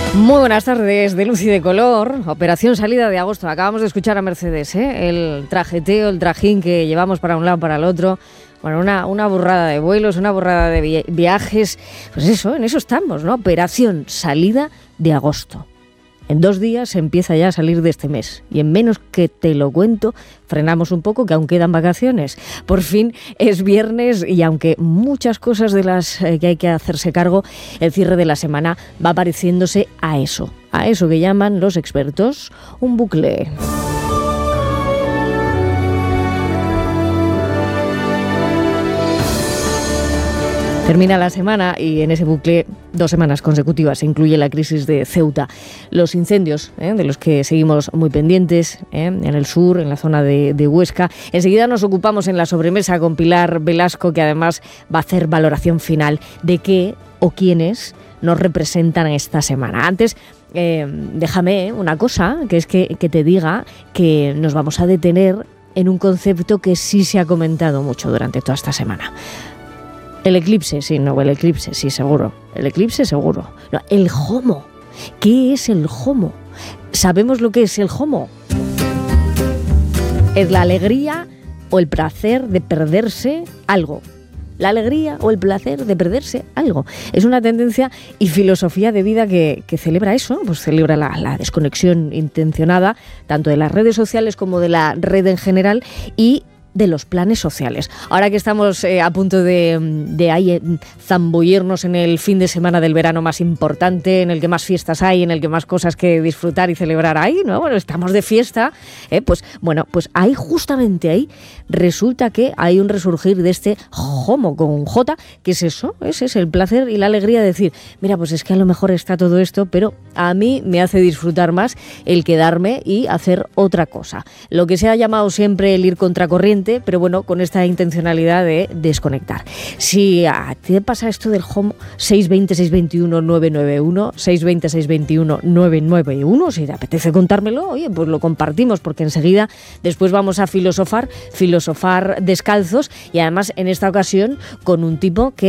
Muy buenas tardes de luz y de color. Operación salida de agosto. Acabamos de escuchar a Mercedes, el trajeteo, el trajín que llevamos para un lado para el otro. Bueno, una burrada de vuelos, una burrada de viajes. Pues eso, en eso estamos, ¿no? Operación salida de agosto. En 2 días se empieza ya a salir de este mes. Y en menos que te lo cuento, frenamos un poco, que aún quedan vacaciones. Por fin es viernes y aunque muchas cosas de las que hay que hacerse cargo, el cierre de la semana va pareciéndose a eso que llaman los expertos un bucle. Termina la semana y en ese bucle 2 semanas consecutivas se incluye la crisis de Ceuta. Los incendios, de los que seguimos muy pendientes, en el sur, en la zona de Huesca. Enseguida nos ocupamos en la sobremesa con Pilar Velasco, que además va a hacer valoración final de qué o quiénes nos representan esta semana. Antes, déjame una cosa, que es que te diga que nos vamos a detener en un concepto que sí se ha comentado mucho durante toda esta semana. El eclipse, sí, seguro. El eclipse, seguro. No, el JOMO. ¿Qué es el JOMO? ¿Sabemos lo que es el JOMO? Es la alegría o el placer de perderse algo. La alegría o el placer de perderse algo. Es una tendencia y filosofía de vida que celebra eso, pues celebra la desconexión intencionada, tanto de las redes sociales como de la red en general, y de los planes sociales. Ahora que estamos a punto de ahí zambullirnos en el fin de semana del verano más importante, en el que más fiestas hay, en el que más cosas que disfrutar y celebrar hay, ¿no? Bueno, estamos de fiesta, pues ahí, justamente ahí, resulta que hay un resurgir de este JOMO con J, que es eso, ese es el placer y la alegría de decir, mira, pues es que a lo mejor está todo esto, pero a mí me hace disfrutar más el quedarme y hacer otra cosa. Lo que se ha llamado siempre el ir contracorriente, pero bueno, con esta intencionalidad de desconectar. Si a ti te pasa esto del JOMO, 620-621-991, 620-621-991, si te apetece contármelo, oye, pues lo compartimos, porque enseguida después vamos a filosofar descalzos, y además en esta ocasión con un tipo que